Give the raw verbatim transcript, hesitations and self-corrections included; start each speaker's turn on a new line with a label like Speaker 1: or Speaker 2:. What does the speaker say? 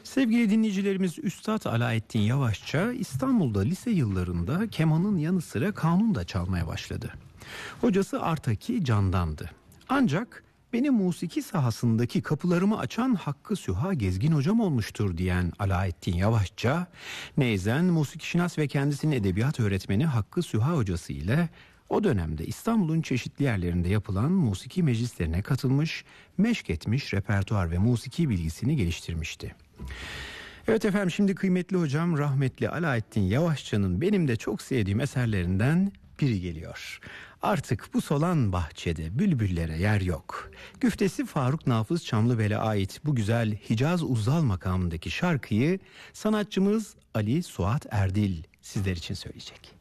Speaker 1: Sevgili dinleyicilerimiz, Üstad Alaeddin Yavaşça İstanbul'da lise yıllarında kemanın yanı sıra kanun da çalmaya başladı. Hocası Artaki Candan'dı. Ancak benim musiki sahasındaki kapılarımı açan Hakkı Süha Gezgin hocam olmuştur diyen Alaeddin Yavaşça, neyzen musikişinas ve kendisinin edebiyat öğretmeni Hakkı Süha hocası ile o dönemde İstanbul'un çeşitli yerlerinde yapılan musiki meclislerine katılmış, meşk etmiş, repertuar ve musiki bilgisini geliştirmişti. Evet efendim, şimdi kıymetli hocam rahmetli Alaeddin Yavaşça'nın benim de çok sevdiğim eserlerinden biri geliyor. Artık bu solan bahçede bülbüllere yer yok. Güftesi Faruk Nafız Çamlıbel'e ait bu güzel Hicaz Uzzal makamındaki şarkıyı sanatçımız Ali Suat Erdil sizler için söyleyecek.